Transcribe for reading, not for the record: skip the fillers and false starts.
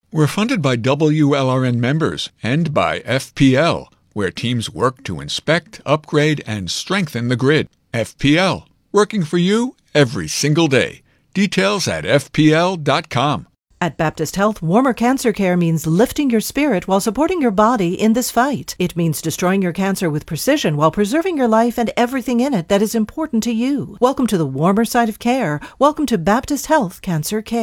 We're funded by WLRN members and by FPL, where teams work to inspect, upgrade, and strengthen the grid. FPL, working for you every single day. Details at fpl.com. At Baptist Health, warmer cancer care means lifting your spirit while supporting your body in this fight. It means destroying your cancer with precision while preserving your life and everything in it that is important to you. Welcome to the warmer side of care. Welcome to Baptist Health Cancer Care.